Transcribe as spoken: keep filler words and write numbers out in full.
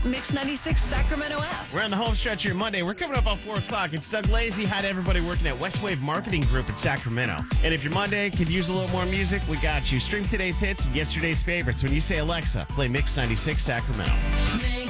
Mix ninety-six Sacramento app. We're on the home stretch here Monday. We're coming up on four o'clock. It's Doug Lazy. Hi to everybody working at Westwave Marketing Group in Sacramento. And if your Monday could use a little more music, we got you. Stream today's hits and yesterday's favorites. When you say Alexa, play Mix ninety-six Sacramento. Mix